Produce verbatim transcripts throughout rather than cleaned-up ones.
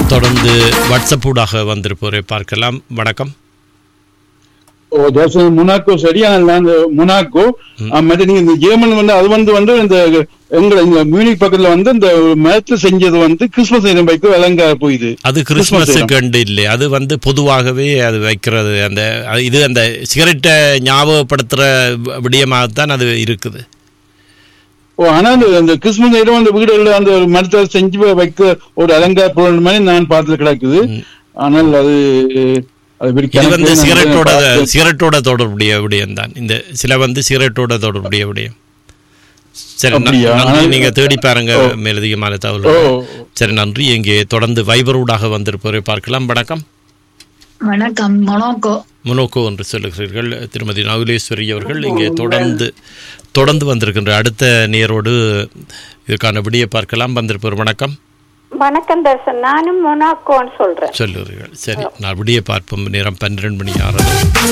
தொடர்ந்து வாட்ஸ்அப் ஊடாக வந்திருப்போரை பார்க்கலாம். வணக்கம். ஓ தோசன் மொனாக்கோ சரியா அந்த மொனாக்கோ மற்ற நீங்க இந்த ஜெர்மன் வந்து அது வந்து வந்து இந்த எங்களை இந்த மியூனிக் பக்கத்துல வந்து இந்த மேட்ச் செஞ்சது வந்து கிறிஸ்துமஸ் நேரம் வைக்க விளங்க போயிது. அது கிறிஸ்துமஸுக்கு கண்டு இல்லை, அது வந்து பொதுவாகவே அது வைக்கிறது. அந்த இது அந்த சிகரெட்டை ஞாபகப்படுத்துற விடயமாகத்தான் அது இருக்குது. ஓ ஆனா அந்த கிறிஸ்துமஸ் நேரம் அந்த வீடுகளில் அந்த மரத்தை செஞ்சு வைக்க ஒரு அலங்கார பொருள் மாதிரி நான் பார்த்து கிடக்குது. ஆனால் அது இது வந்து சிகரெட்டோட சிகரெட்டோட தொடர்புடைய விடயம் தான். இந்த சில வந்து சிகரெட்டோட தொடர்புடைய விடயம். சரி, நன்றி. நீங்க தேடி பாருங்க மேலதிகமான தகவல். சரி, நன்றி. இங்கே தொடர்ந்து வைபரூடாக வந்திருப்பவரை பார்க்கலாம். வணக்கம். வணக்கம். மொனாக்கோ மொனாக்கோ என்று சொல்லுகிறீர்கள் திருமதி நகுலேஸ்வரி அவர்கள். இங்கே தொடர்ந்து தொடர்ந்து வந்திருக்கின்ற அடுத்த நேரோடு இதுக்கான விடிய பார்க்கலாம். வந்திருப்பவர் வணக்கம். வணக்கம் தர்சன், நானும் மொனாக்கோன்னு சொல்றேன். சொல்லுறீர்கள். சரி, நான் விடிய பார்ப்போம். நேரம் பன்னிரண்டு மணி ஆறு.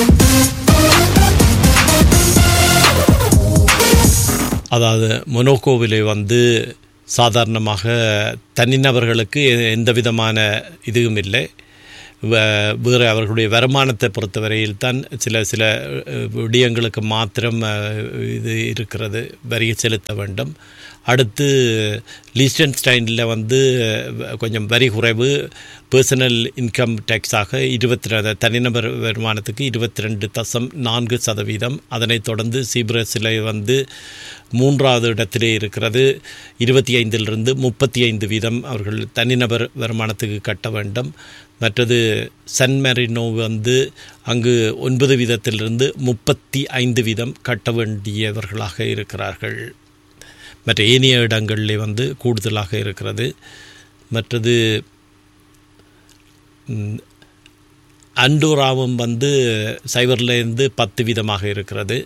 அதாவது மொனாக்கோவிலே வந்து சாதாரணமாக தனிநபர்களுக்கு எந்த விதமான இதுவும் இல்லை. வேறு அவர்களுடைய வருமானத்தை பொறுத்தவரையில் தான் சில சில விடயங்களுக்கு மாத்திரம் இது இருக்கிறது, வரி செலுத்த வேண்டும். அடுத்து லீஸ்டன்ஸ்டைனில் வந்து கொஞ்சம் வரி குறைவு, பர்சனல் இன்கம் டேக்ஸாக இருபத்தி ரெண்டு தனிநபர் வருமானத்துக்கு இருபத்தி ரெண்டு தசம் நான்கு சதவீதம். அதனைத் தொடர்ந்து சீப்ரஸில் வந்து மூன்றாவது இடத்திலே இருக்கிறது. இருபத்தி ஐந்திலிருந்து முப்பத்தி ஐந்து வீதம் அவர்கள் தனிநபர் வருமானத்துக்கு கட்ட வேண்டும். மற்றது சன் மெரினோ வந்து அங்கு ஒன்பது வீதத்திலிருந்து முப்பத்தி ஐந்து வீதம் கட்ட வேண்டியவர்களாக இருக்கிறார்கள். மற்ற ஏனைய இடங்களில் வந்து கூடுதலாக இருக்கிறது. மற்றது அண்டோராவும் வந்து சைபர்லேருந்து பத்து வீதமாக இருக்கிறது.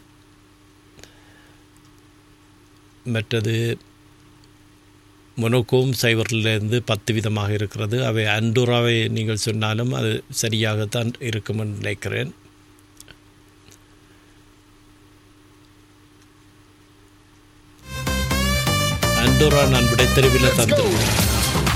மற்றது மொனாக்கோவும் சைபர்லேருந்து பத்து வீதமாக இருக்கிறது. அவை அண்டோராவை நீங்கள் சொன்னாலும் அது சரியாகத்தான் இருக்கும் என்று நினைக்கிறேன். அண்டோரா நான் விடைத்தெருவில் தந்துள்ளேன்.